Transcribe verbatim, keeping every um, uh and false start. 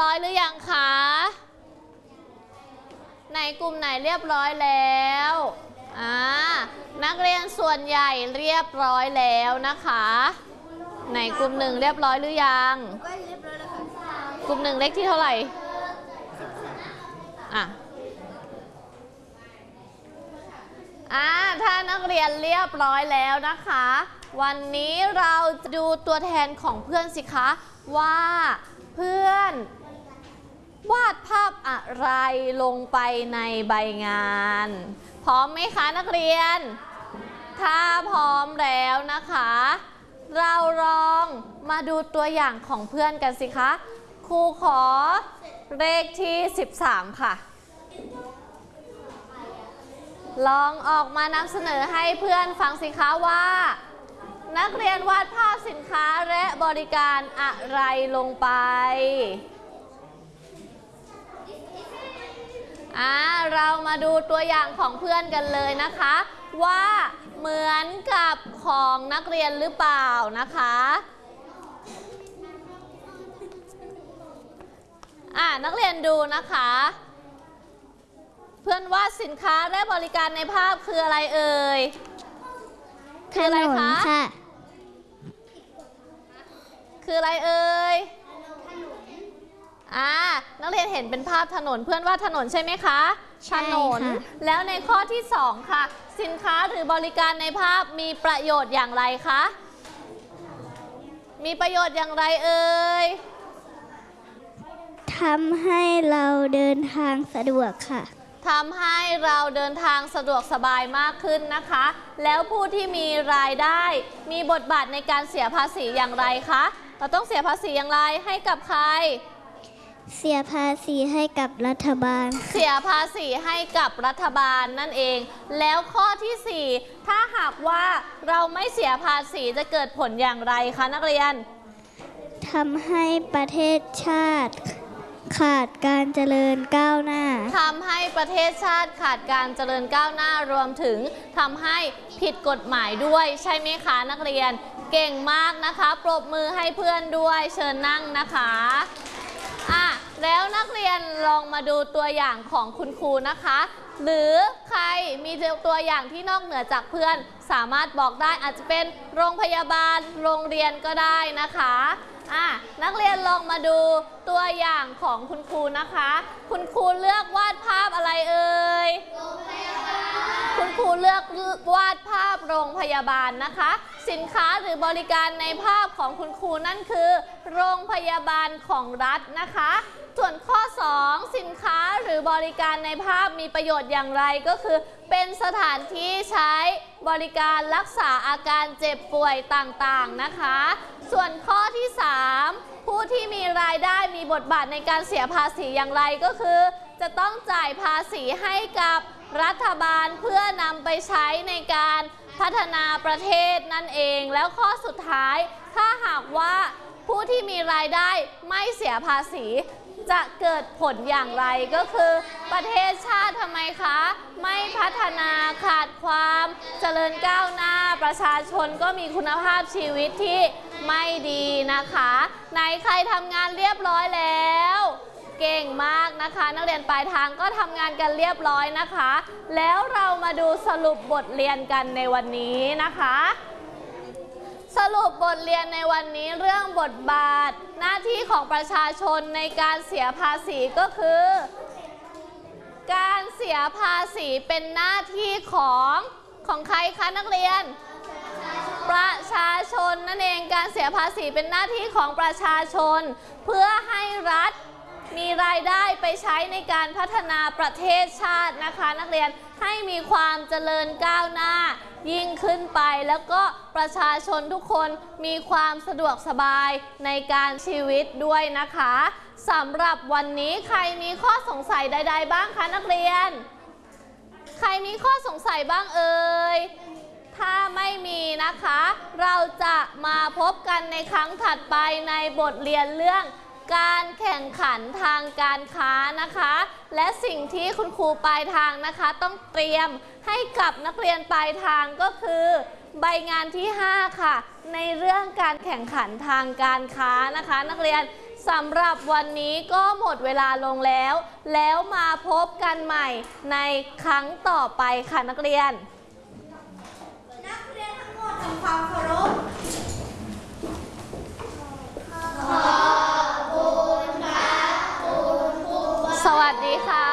ร้อยหรือยังคะในกลุ่มไหนเรียบร้อยแล้วอ่านักเรียนส่วนใหญ่เรียบร้อยแล้วนะคะในกลุ่มหนึ่งเรียบร้อยหรือยังกลุ่มหนึ่งเลขที่เท่าไหร่อ่ะอ่าถ้านักเรียนเรียบร้อยแล้วนะคะวันนี้เราจะดูตัวแทนของเพื่อนสิคะว่าเพื่อนวาดภาพอะไรลงไปในใบงานพร้อมไหมคะนักเรียนถ้าพร้อมแล้วนะคะเราลองมาดูตัวอย่างของเพื่อนกันสิคะครูขอเลขที่สิบสามค่ะลองออกมานำเสนอให้เพื่อนฟังสิคะว่านักเรียนวาดภาพสินค้าและบริการอะไรลงไปอ่าเรามาดูตัวอย่างของเพื่อนกันเลยนะคะว่าเหมือนกับของนักเรียนหรือเปล่านะคะอ่านักเรียนดูนะคะเพื่อนวาดสินค้าและบริการในภาพคืออะไรเอ่ยคืออะไรคะคืออะไรเอ่ยอ่านักเรียนเห็นเป็นภาพถนนเพื่อนวาดถนนใช่ไหมคะถนนแล้วในข้อที่สองค่ะสินค้าหรือบริการในภาพมีประโยชน์อย่างไรคะมีประโยชน์อย่างไรเอ่ยทำให้เราเดินทางสะดวกค่ะทำให้เราเดินทางสะดวกสบายมากขึ้นนะคะแล้วผู้ที่มีรายได้มีบทบาทในการเสียภาษีอย่างไรคะเราต้องเสียภาษีอย่างไรให้กับใครเสียภาษีให้กับรัฐบาลเสียภาษีให้กับรัฐบาลนั่นเองแล้วข้อที่สี่ถ้าหากว่าเราไม่เสียภาษีจะเกิดผลอย่างไรคะนักเรียนทำให้ประเทศชาติขาดการเจริญก้าวหน้าทำให้ประเทศชาติขาดการเจริญก้าวหน้ารวมถึงทำให้ผิดกฎหมายด้วยใช่ไหมคะนักเรียนเก่งมากนะคะปรบมือให้เพื่อนด้วยเชิญนั่งนะคะอ่ะแล้วนักเรียนลองมาดูตัวอย่างของคุณครูนะคะหรือใครมีตัวอย่างที่นอกเหนือจากเพื่อนสามารถบอกได้อาจจะเป็นโรงพยาบาลโรงเรียนก็ได้นะคะอ่ะนักเรียนลองมาดูตัวอย่างของคุณครูนะคะคุณครูเลือกวาดภาพอะไรเอ่ยคุณครูเลือกวาดภาพโรงพยาบาลนะคะสินค้าหรือบริการในภาพของคุณครูนั่นคือโรงพยาบาลของรัฐนะคะส่วนข้อสองสินค้าหรือบริการในภาพมีประโยชน์อย่างไรก็คือเป็นสถานที่ใช้บริการรักษาอาการเจ็บป่วยต่างๆนะคะส่วนข้อที่สามผู้ที่มีรายได้มีบทบาทในการเสียภาษีอย่างไรก็คือจะต้องจ่ายภาษีให้กับรัฐบาลเพื่อนำไปใช้ในการพัฒนาประเทศนั่นเองแล้วข้อสุดท้ายถ้าหากว่าผู้ที่มีรายได้ไม่เสียภาษีจะเกิดผลอย่างไรก็คือประเทศชาติทำไมคะไม่พัฒนาขาดความเจริญก้าวหน้าประชาชนก็มีคุณภาพชีวิตที่ไม่ดีนะคะไหนใครทำงานเรียบร้อยแล้วเก่งมากนะคะนักเรียนปลายทางก็ทำงานกันเรียบร้อยนะคะแล้วเรามาดูสรุปบทเรียนกันในวันนี้นะคะสรุปบทเรียนในวันนี้เรื่องบทบาทหน้าที่ของประชาชนในการเสียภาษีก็คือการเสียภาษีเป็นหน้าที่ของของใครคะนักเรียนประชาชนนั่นเองการเสียภาษีเป็นหน้าที่ของประชาชนเพื่อให้รัฐมีรายได้ไปใช้ในการพัฒนาประเทศชาตินะคะนักเรียนให้มีความเจริญก้าวหน้ายิ่งขึ้นไปแล้วก็ประชาชนทุกคนมีความสะดวกสบายในการชีวิตด้วยนะคะสำหรับวันนี้ใครมีข้อสงสัยใดๆบ้างคะนักเรียนใครมีข้อสงสัยบ้างเอ่ยถ้าไม่มีนะคะเราจะมาพบกันในครั้งถัดไปในบทเรียนเรื่องการแข่งขันทางการค้านะคะและสิ่งที่คุณครูปลายทางนะคะต้องเตรียมให้กับนักเรียนปลายทางก็คือใบงานที่ห้าค่ะในเรื่องการแข่งขันทางการค้านะคะนักเรียนสำหรับวันนี้ก็หมดเวลาลงแล้ว แล้วมาพบกันใหม่ในครั้งต่อไปค่ะนักเรียนนักเรียนทั้งหมดทำความเคารพสวัสดีค่ะ